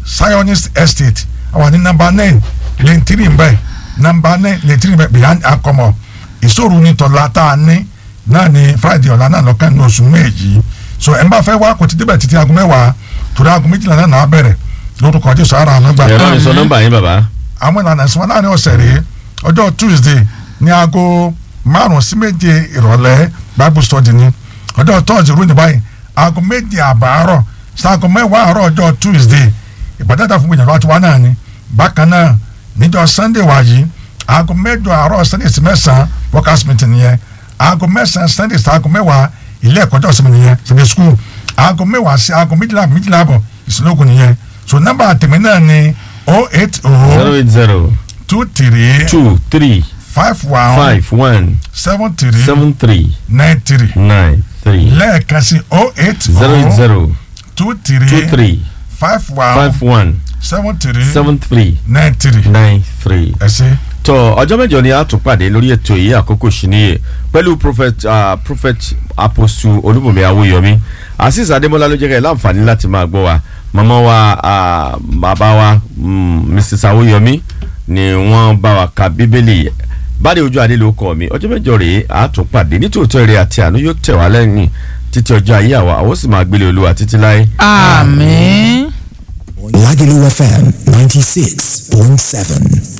Zionist Estate àwọn ní number 9 lane 3 mbẹ number 9 lane 3 mbẹ behind akọmọ ìṣòro ní tọ́lá tá a ní náà ní Friday ọ̀la náà lọ́kàn ní oṣù méjì so ẹ̀ ń bá fẹ́ wá kò ti débẹ̀ títí aago mẹ́wàá torí aago méjìlá náà bẹ̀rẹ̀ lórúkọ Jésù ara àná gbà. ẹ̀rọ ìsọ nọ́mbà yín bàbá. àwọn ìlànà ìsúnmọ́ láàrin ọ̀sẹ̀ rèé ọjọ́ Tuesday ní aago 5 sí 7 ìrọ̀lẹ́ Bible study ni ọjọ́ Thursday rúni báyìí aago 2 àbáàrọ̀ sí aago 10 àárọ̀ ọjọ́ Tuesday ìpàdé àtàfún gbìyànjú àti wá náà ni bákan náà níjọ́ Sunday wáyé aago 8 àárọ̀ Sunday sí 9 workers meeting nìyẹn aago 9 Sunday sí aago 10 ilé ẹ̀kọ́ jọ́ sinmi nìyẹn sinmi school aago 10 sí aago 12 àbọ̀ ìsinlógún nìyẹn so nọ́mbà àtẹ̀mí náà ni 080 23 51 73 93 lẹ́ẹ̀kan sí 080 23 51 73 93 ẹ ṣé. tọ ọjọ́ mẹ́jọ ni a tún pàdé lórí ètò yìí àkókò ṣìníye pẹ̀lú prophet apostle Olúbùnmi Awóyọmí Azeez Adémọ́lá ló jẹ́ kẹ́ láǹfààní láti máa gbọ́ wa màmá wa bàbá wa Mrs. Awóyọmí ni wọ́n bá wa ka bíbélì Bádé Ojú Adé ló kọ́ mi ọjọ́ mẹ́jọ rèé a tún pàdé nítòótọ́ ire àti àánú yóò tẹ̀ wá lẹ́yìn títí ọjọ́ ayé àwa àwọn sì máa gbélé Olúwa títí láé. Àmín. Lagelu FM 96.7.